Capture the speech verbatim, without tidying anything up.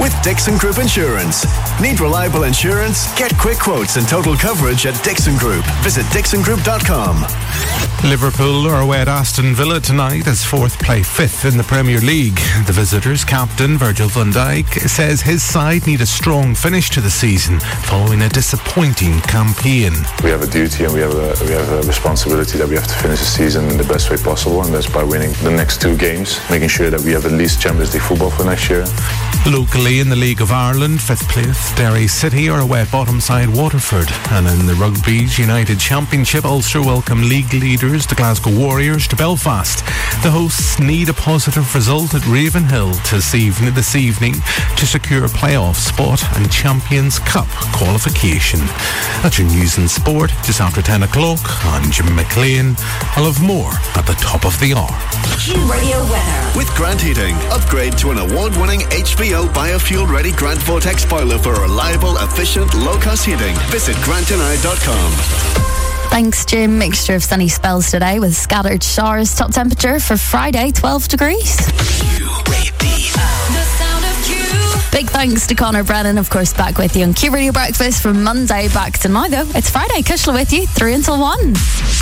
with Dixon Group Insurance. Need reliable insurance? Get quick quotes and total coverage at Dixon Group. Visit dixon group dot com. Liverpool are away at Aston Villa tonight as Fourth play fifth in the Premier League. The visitors' captain, Virgil van Dijk, says his side need a strong finish to the season following a disappointing campaign. We have a duty and we have a, we have a responsibility that we have to finish the season in the best way possible, and that's by winning the next two games, making sure that we have at least Champions League football for next year. Locally in the League of Ireland, fifth place Derry City are away at bottom side Waterford, and in the Rugby's United Championship, Ulster welcome league leaders the Glasgow Warriors to Belfast. The hosts need a positive result at Ravenhill this evening, this evening to secure a playoff spot and Champions Cup qualification. That's your news and sport just after ten o'clock. I'm Jim McLean. I'll have more at the top of the hour. Q Radio weather. With Grant Heating, upgrade to an award-winning H V O biofuel-ready Grant Vortex boiler for reliable, efficient, low-cost heating. Visit grant and I dot com. Thanks, Jim. Mixture of sunny spells today with scattered showers. Top temperature for Friday, twelve degrees. Q Radio. The sound of Q. Big thanks to Conor Brennan, of course, back with you on Q Radio Breakfast from Monday back to now, though. It's Friday. Kushla with you, through until one.